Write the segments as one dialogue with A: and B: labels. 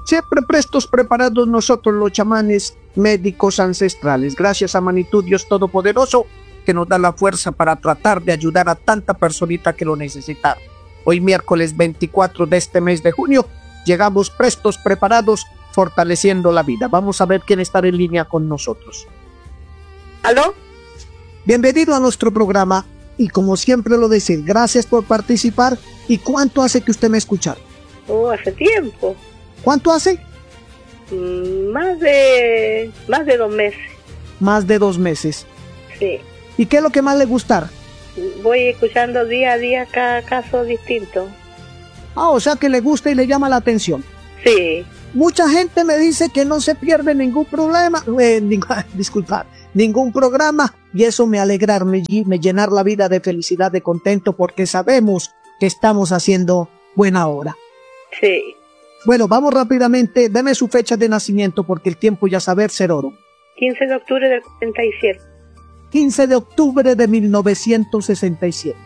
A: Siempre prestos, preparados nosotros los chamanes médicos ancestrales. Gracias a Manitou, Dios Todopoderoso, que nos da la fuerza para tratar de ayudar a tanta personita que lo necesita. Hoy miércoles 24 de este mes de junio, llegamos prestos, preparados, fortaleciendo la vida. Vamos a ver quién está en línea con nosotros.
B: ¿Aló?
A: Bienvenido a nuestro programa y como siempre lo decía, gracias por participar. ¿Y cuánto hace que usted me escucha?
B: Hace tiempo.
A: ¿Cuánto hace?
B: Más de 2 meses.
A: Más de 2 meses.
B: Sí.
A: ¿Y qué es lo que más le gusta?
B: Voy escuchando día a día cada caso distinto.
A: O sea que le gusta y le llama la atención.
B: Sí.
A: Mucha gente me dice que no se pierde ningún problema, ningún programa, y eso me alegra, me llenar la vida de felicidad, de contento, porque sabemos que estamos haciendo buena obra.
B: Sí.
A: Bueno, vamos rápidamente, deme su fecha de nacimiento, porque el tiempo ya saber ser oro.
B: 15 de octubre del 47.
A: 15 de octubre de 1967.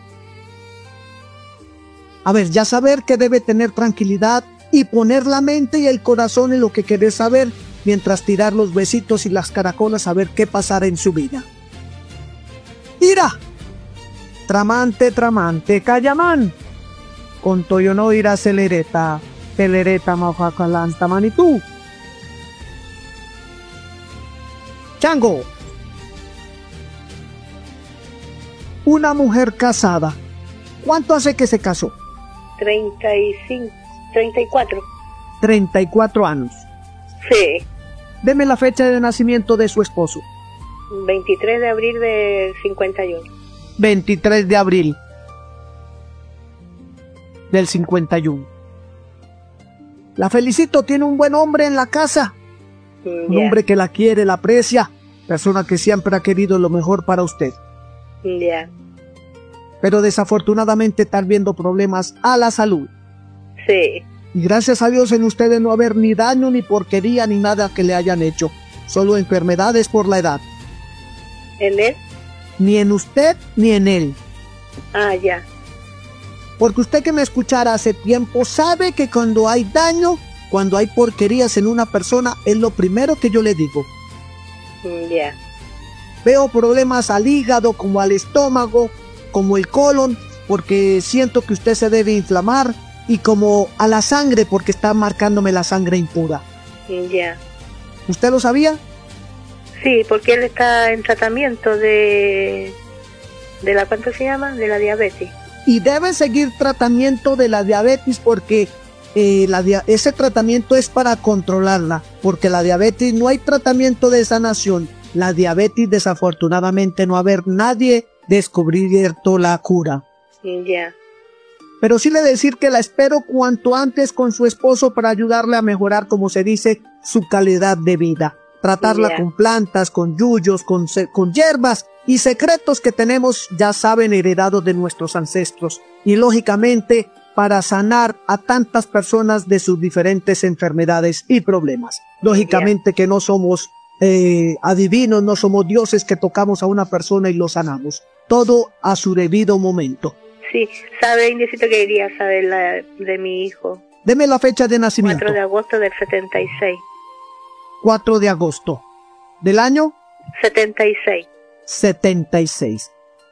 A: A ver, ya saber que debe tener tranquilidad y poner la mente y el corazón en lo que querés saber, mientras tirar los besitos y las caracolas a ver qué pasará en su vida. ¡Ira! Tramante, Cayamán. Con toyo no irá celereta mafacalanta Manitou. Chango. Una mujer casada. ¿Cuánto hace que se casó?
B: 34.
A: 34 años.
B: Sí.
A: Deme la fecha de nacimiento de su esposo.
B: 23 de abril del 51.
A: 23 de abril del 51. La felicito, tiene un buen hombre en la casa. Un hombre que la quiere, la aprecia. Persona que siempre ha querido lo mejor para usted.
B: Ya.
A: Pero desafortunadamente están viendo problemas a la salud.
B: Sí.
A: Y gracias a Dios en ustedes no haber ni daño, ni porquería, ni nada que le hayan hecho. Solo enfermedades por la edad.
B: ¿En él?
A: Ni en usted, ni en él.
B: Ya.
A: Porque usted que me escuchara hace tiempo sabe que cuando hay daño, cuando hay porquerías en una persona, es lo primero que yo le digo.
B: Ya.
A: Veo problemas al hígado, como al estómago, como el colon, porque siento que usted se debe inflamar, y como a la sangre, porque está marcándome la sangre impura.
B: Ya.
A: ¿Usted lo sabía?
B: Sí, porque él está en tratamiento de la, ¿cuánto se llama? De la diabetes.
A: Y debe seguir tratamiento de la diabetes porque ese tratamiento es para controlarla, porque la diabetes no hay tratamiento de sanación. La diabetes desafortunadamente no haber nadie descubierto la cura.
B: Ya.
A: Pero sí le decir que la espero cuanto antes con su esposo para ayudarle a mejorar, como se dice, su calidad de vida. Tratarla con plantas, con yuyos, con hierbas y secretos que tenemos, ya saben, heredados de nuestros ancestros. Y lógicamente, para sanar a tantas personas de sus diferentes enfermedades y problemas. Lógicamente que no somos adivinos, no somos dioses que tocamos a una persona y lo sanamos. Todo a su debido momento.
B: Sí, sabe, Indicito, que quería saber de mi hijo.
A: Deme la fecha de nacimiento.
B: 4 de agosto del 76.
A: 4 de agosto. ¿Del año?
B: 76.
A: 76.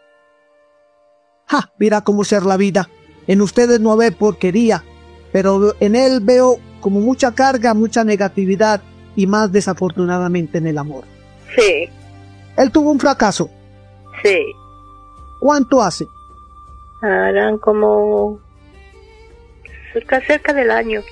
A: ¡Ja! Mira cómo ser la vida. En ustedes no ve porquería, pero en él veo como mucha carga, mucha negatividad y más desafortunadamente en el amor.
B: Sí.
A: Él tuvo un fracaso.
B: Sí.
A: ¿Cuánto hace?
B: Harán como cerca del año.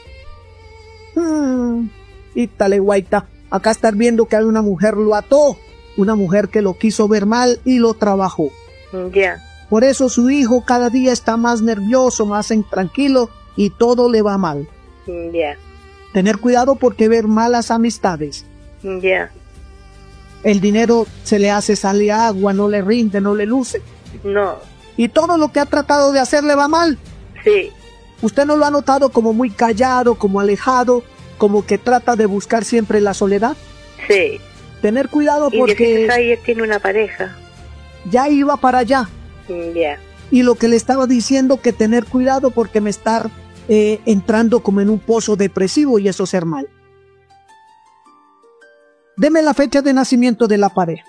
A: Y tal guaita. Acá estar viendo que hay una mujer lo ató, una mujer que lo quiso ver mal y lo trabajó.
B: Ya.
A: Por eso su hijo cada día está más nervioso, más intranquilo y todo le va mal.
B: Ya.
A: Tener cuidado porque ver malas amistades.
B: Ya.
A: El dinero se le hace salir agua, no le rinde, no le luce.
B: No.
A: Y todo lo que ha tratado de hacer le va mal.
B: Sí.
A: ¿Usted no lo ha notado como muy callado, como alejado, como que trata de buscar siempre la soledad?
B: Sí.
A: Tener cuidado porque...
B: Y ahí tiene una pareja.
A: Ya iba para allá.
B: Ya.
A: Y lo que le estaba diciendo, que tener cuidado porque me está entrando como en un pozo depresivo, y eso es ser mal. Deme la fecha de nacimiento de la pareja.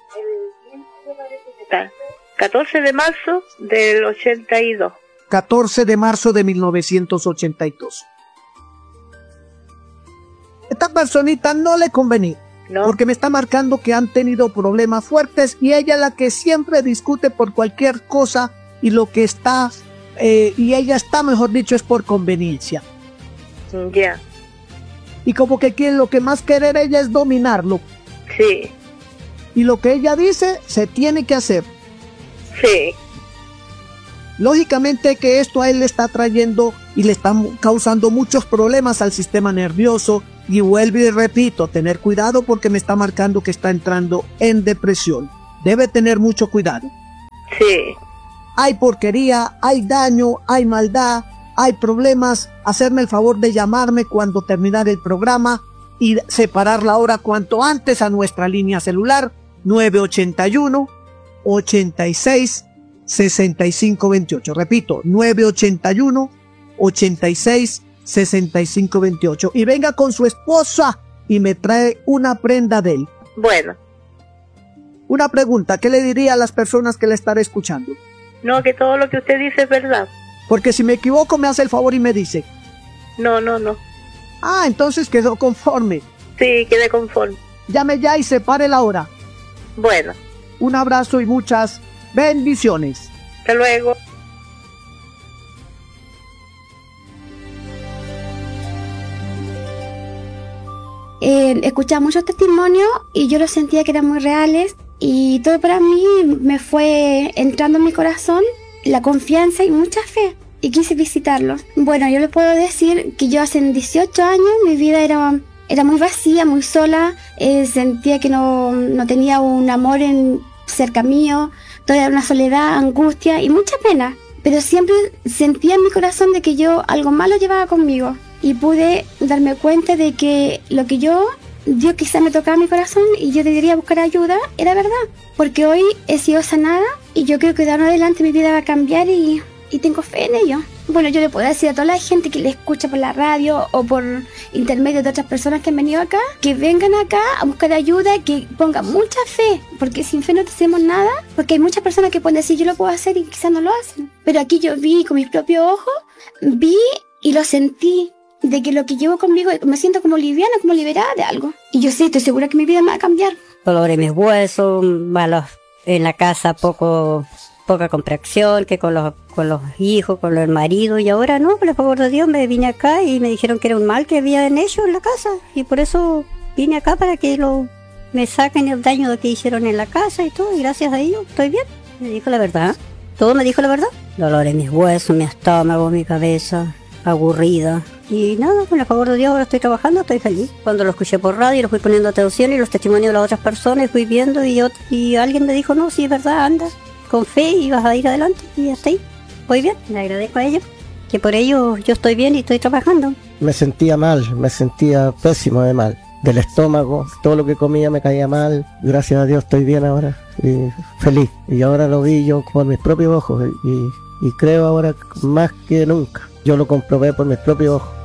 B: 14 de marzo del 82.
A: 14 de marzo de 1982. Esta personita no le convenía,
B: ¿no?
A: Porque me está marcando que han tenido problemas fuertes y ella es la que siempre discute por cualquier cosa y lo que está, y ella está, mejor dicho, es por conveniencia.
B: Ya.
A: Y como que quiere, lo que más querer ella es dominarlo.
B: Sí.
A: Y lo que ella dice se tiene que hacer.
B: Sí.
A: Lógicamente que esto a él le está trayendo y le está causando muchos problemas al sistema nervioso, y vuelvo y repito, tener cuidado porque me está marcando que está entrando en depresión. Debe tener mucho cuidado.
B: Sí.
A: Hay porquería, hay daño, hay maldad, hay problemas. Hacerme el favor de llamarme cuando terminar el programa y separar la hora cuanto antes a nuestra línea celular 981 86 65 28. Repito, 981 86 65 28. Y venga con su esposa y me trae una prenda de él.
B: Bueno.
A: Una pregunta, ¿qué le diría a las personas que le estaré escuchando?
B: No, que todo lo que usted dice es verdad.
A: Porque si me equivoco me hace el favor y me dice.
B: No.
A: Ah, entonces quedó conforme.
B: Sí, quedé conforme.
A: Llame ya y separe la hora.
B: Bueno.
A: Un abrazo y muchas bendiciones.
B: Hasta luego.
C: Escuchaba muchos testimonios y yo los sentía que eran muy reales, y todo para mí me fue entrando en mi corazón la confianza y mucha fe, y quise visitarlos. Bueno, yo les puedo decir que yo hace 18 años mi vida era muy vacía, muy sola, sentía que no tenía un amor cerca mío, toda una soledad, angustia y mucha pena, pero siempre sentía en mi corazón de que yo algo malo llevaba conmigo, y pude darme cuenta de que lo que Dios quizá me tocaba mi corazón y yo debería buscar ayuda, era verdad, porque hoy he sido sanada y yo creo que de ahora en adelante mi vida va a cambiar y tengo fe en ello. Bueno, yo le puedo decir a toda la gente que le escucha por la radio o por intermedio de otras personas que han venido acá, que vengan acá a buscar ayuda, que pongan mucha fe, porque sin fe no hacemos nada, porque hay muchas personas que pueden decir yo lo puedo hacer y quizás no lo hacen. Pero aquí yo vi con mis propios ojos, vi y lo sentí, de que lo que llevo conmigo me siento como liviana, como liberada de algo. Y yo sí, estoy segura que mi vida me va a cambiar.
D: Dolor en mis huesos, malos en la casa, poca comprensión, que con los hijos, con el marido, y ahora no, por el favor de Dios me vine acá y me dijeron que era un mal que había en ellos en la casa, y por eso vine acá para que me saquen el daño que hicieron en la casa y todo, y gracias a ellos estoy bien. Me dijo la verdad, todo me dijo la verdad. Dolor en mis huesos, mi estómago, mi cabeza, aburrida, y nada, con el favor de Dios ahora estoy trabajando, estoy feliz. Cuando lo escuché por radio, lo fui poniendo atención y los testimonios de las otras personas fui viendo, y alguien me dijo, no, sí es verdad, anda con fe y vas a ir adelante, y hasta ahí voy bien. Le agradezco a ellos, que por ello yo estoy bien y estoy trabajando.
E: Me sentía mal, me sentía pésimo de mal, del estómago, todo lo que comía me caía mal. Gracias a Dios estoy bien ahora y feliz, y ahora lo vi yo por mis propios ojos y creo ahora más que nunca. Yo lo comprobé por mis propios ojos.